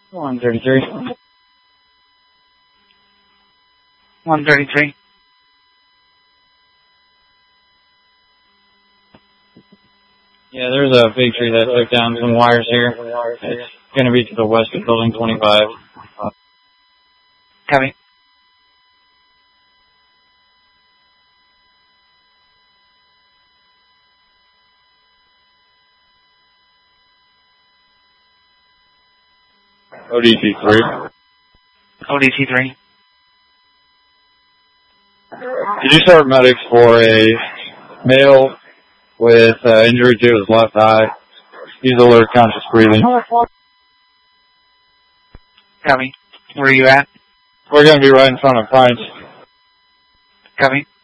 133. 133. Yeah, there's a big tree that took down some wires here. It's going to be to the west of building 25. Copy. ODT3. ODT3. Did you start medics for a male with injury to his left eye? He's alert, conscious breathing. Copy. Where are you at? We're going to be right in front of Pines. Copy.